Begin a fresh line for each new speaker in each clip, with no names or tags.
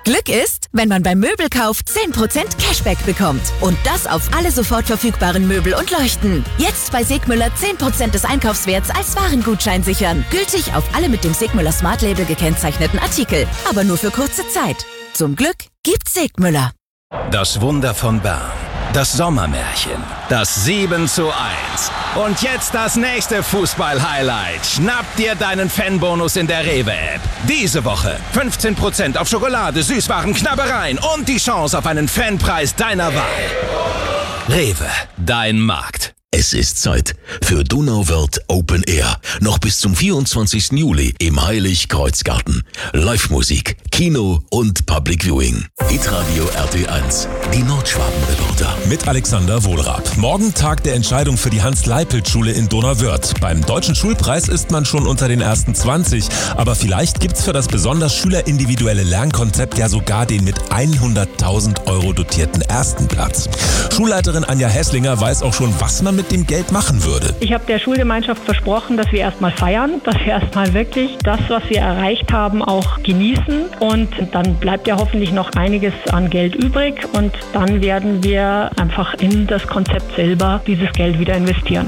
Glück ist, wenn man beim Möbelkauf 10% Cashback bekommt. Und das auf alle sofort verfügbaren Möbel und Leuchten. Jetzt bei Segmüller 10% des Einkaufswerts als Warengutschein sichern. Gültig auf alle mit dem Segmüller Smart Label gekennzeichneten Artikel. Aber nur für kurze Zeit. Zum Glück gibt's Segmüller.
Das Wunder von Bern. Das Sommermärchen. Das 7:1. Und jetzt das nächste Fußball-Highlight. Schnapp dir deinen Fanbonus in der Rewe-App. Diese Woche 15% auf Schokolade, Süßwaren, Knabbereien und die Chance auf einen Fanpreis deiner Wahl. Rewe, dein Markt.
Es ist Zeit für Donauwörth Open Air. Noch bis zum 24. Juli im Heilig-Kreuz-Garten. Live-Musik, Kino und Public Viewing. Hitradio RT1, die Nordschwaben-Reporter.
Mit Alexander Wohlrath. Morgen Tag der Entscheidung für die Hans-Leipelt-Schule in Donauwörth. Beim Deutschen Schulpreis ist man schon unter den ersten 20. Aber vielleicht gibt's für das besonders schülerindividuelle Lernkonzept ja sogar den mit 100.000 Euro dotierten ersten Platz. Schulleiterin Anja Hesslinger weiß auch schon, was man mit dem Geld machen würde.
Ich habe der Schulgemeinschaft versprochen, dass wir erstmal feiern, dass wir erstmal wirklich das, was wir erreicht haben, auch genießen. Und dann bleibt ja hoffentlich noch einiges an Geld übrig. Und dann werden wir einfach in das Konzept selber dieses Geld wieder investieren.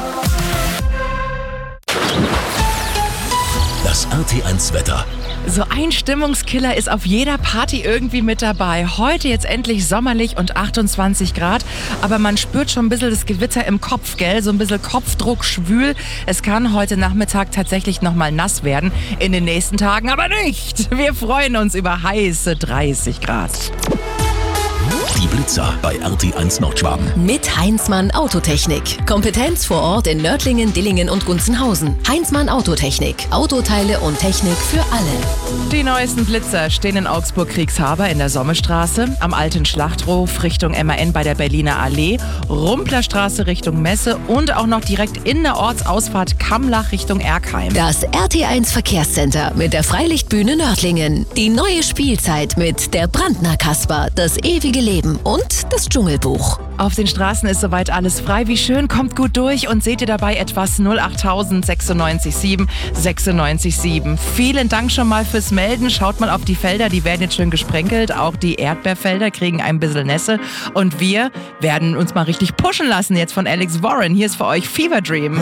Das RT1-Wetter.
So ein Stimmungskiller ist auf jeder Party irgendwie mit dabei. Heute jetzt endlich sommerlich und 28 Grad. Aber man spürt schon ein bisschen das Gewitter im Kopf, gell? So ein bisschen Kopfdruck, schwül. Es kann heute Nachmittag tatsächlich nochmal nass werden. In den nächsten Tagen aber nicht. Wir freuen uns über heiße 30 Grad.
Die Blitzer bei RT1 Nordschwaben.
Mit Heinzmann Autotechnik. Kompetenz vor Ort in Nördlingen, Dillingen und Gunzenhausen. Heinzmann Autotechnik. Autoteile und Technik für alle.
Die neuesten Blitzer stehen in Augsburg-Kriegshaber in der Sommestraße, am alten Schlachthof Richtung MAN bei der Berliner Allee, Rumplerstraße Richtung Messe und auch noch direkt in der Ortsausfahrt Kammlach Richtung Erkheim.
Das RT1 Verkehrscenter mit der Freilichtbühne Nördlingen. Die neue Spielzeit mit der Brandner Kasper, das ewige Leben und das Dschungelbuch.
Auf den Straßen ist soweit alles frei. Wie schön, kommt gut durch und seht ihr dabei etwas 08000 96 7 96 7. Vielen Dank schon mal fürs Melden. Schaut mal auf die Felder, die werden jetzt schön gesprenkelt. Auch die Erdbeerfelder kriegen ein bisschen Nässe. Und wir werden uns mal richtig pushen lassen jetzt von Alex Warren. Hier ist für euch Fever Dream.